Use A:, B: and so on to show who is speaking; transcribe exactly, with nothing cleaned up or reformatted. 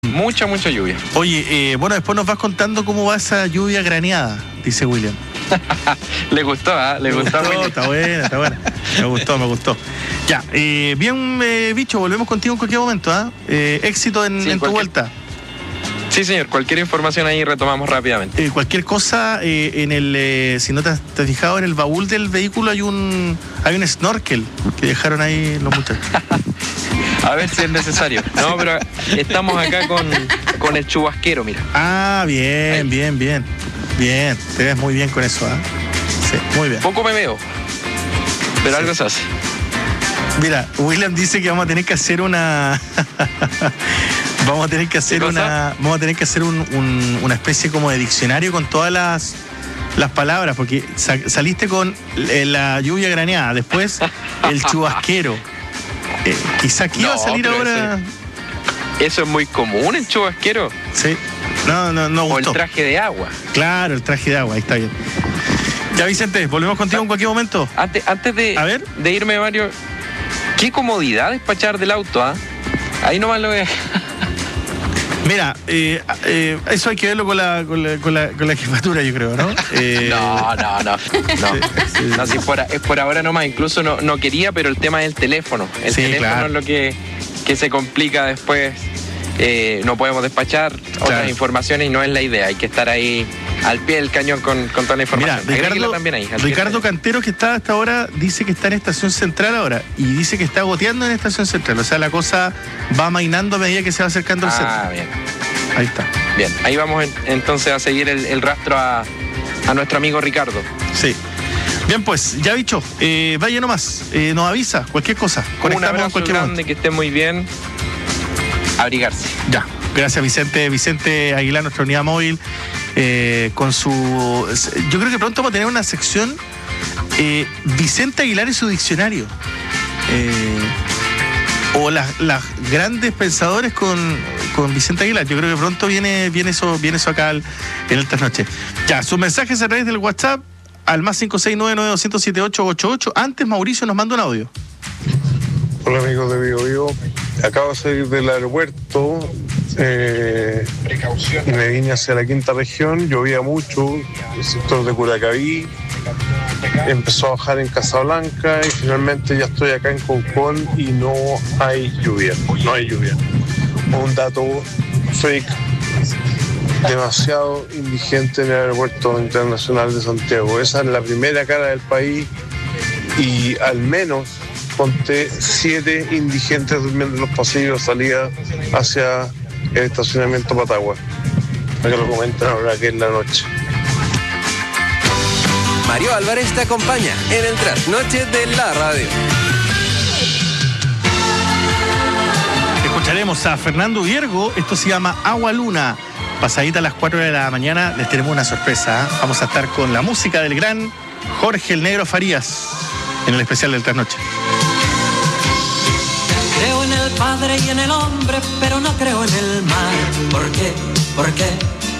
A: Mucha, mucha lluvia.
B: Oye, eh, bueno, después nos vas contando cómo va esa lluvia graneada, dice William.
A: Le gustó, ¿ah? ¿eh? Le
B: me
A: gustó.
B: gustó está buena, está buena. Me gustó, me gustó. Ya, eh, bien, eh, bicho, volvemos contigo en cualquier momento, ¿ah? ¿eh? Éxito en,
A: Sí,
B: en
A: cualquier...
B: tu vuelta.
A: Sí, señor, cualquier información ahí retomamos rápidamente.
B: Eh, cualquier cosa, eh, en el, eh, si no te has, te has fijado, en el baúl del vehículo hay un hay un snorkel que dejaron ahí los muchachos.
A: A ver si es necesario. No, pero estamos acá con, con el chubasquero, mira.
B: Ah, bien, ahí. bien, bien. Bien, te ves muy bien con eso, ¿ah? ¿eh? Sí, muy bien.
A: Poco me veo, pero sí. Algo se hace.
B: Mira, William dice que vamos a tener que hacer una... vamos a tener que hacer una... Vamos a tener que hacer un, un, una especie como de diccionario con todas las, las palabras, porque sa saliste con la lluvia graneada, después el chubasquero. Eh, quizá aquí no, va a salir ahora...
A: Eso, eso es muy común, el chubasquero.
B: Sí. No, no, no gustó.
A: O el traje de agua.
B: Claro, el traje de agua, ahí está bien. Ya, Vicente, volvemos contigo en cualquier momento.
A: Antes, antes de,
B: a ver.
A: de irme, Mario, qué comodidad despachar del auto, ¿ah? ¿eh? Ahí nomás lo veo.
B: Mira, eh, eh, eso hay que verlo con la, con la, con la, con la jefatura, yo creo, ¿no? Eh...
A: No, no, no. No, sí, sí. No si fuera, es por ahora nomás. Incluso no, no quería, pero el tema es el teléfono. El
B: sí,
A: teléfono
B: claro.
A: es lo que, que se complica después. Eh, no podemos despachar otras claro. informaciones y no es la idea. Hay que estar ahí al pie del cañón con, con toda la información.
B: Mira, Ricardo, también ahí, Ricardo Cantero, que está hasta ahora, dice que está en Estación Central ahora y dice que está goteando en Estación Central. O sea, la cosa va amainando a medida que se va acercando al
A: ah,
B: centro.
A: Ah, bien.
B: Ahí está.
A: Bien, ahí vamos en, entonces a seguir el, el rastro a, a nuestro amigo Ricardo.
B: Sí. Bien, pues, ya dicho, eh, vaya nomás, eh, nos avisa cualquier cosa.
A: Un abrazo en cualquier grande, momento. Que esté muy bien. Abrigarse.
B: Ya, gracias Vicente, Vicente Aguilar, nuestra unidad móvil, eh, con su... Yo creo que pronto vamos a tener una sección eh, Vicente Aguilar y su diccionario. Eh, o las, las grandes pensadores con, con Vicente Aguilar. Yo creo que pronto viene, viene, eso, viene eso acá al, en el trasnoche. Ya, sus mensajes a través del WhatsApp al más cinco seis nueve nueve dos cero siete ocho ocho ocho. Antes Mauricio nos manda un audio.
C: Hola amigos de Vivo Vivo. Acabo de salir del aeropuerto, eh, me vine hacia la quinta región, llovía mucho, el sector de Curacaví, empezó a bajar en Casablanca y finalmente ya estoy acá en Concón y no hay lluvia, no hay lluvia. Un dato fake, demasiado indigente en el aeropuerto internacional de Santiago. Esa es la primera cara del país y al menos ponte siete indigentes durmiendo en los pasillos, salida hacia el estacionamiento Patagua. Para que lo comenten ahora que es la noche.
D: Mario Álvarez te acompaña en el trasnoche de la radio.
B: Escucharemos a Fernando Viergo, esto se llama Agua Luna. Pasadita a las cuatro de la mañana les tenemos una sorpresa. ¿eh? Vamos a estar con la música del gran Jorge el Negro Farías en el especial del trasnoche.
E: Creo en el Padre y en el hombre, pero no creo en el mal. ¿Por qué? ¿Por qué?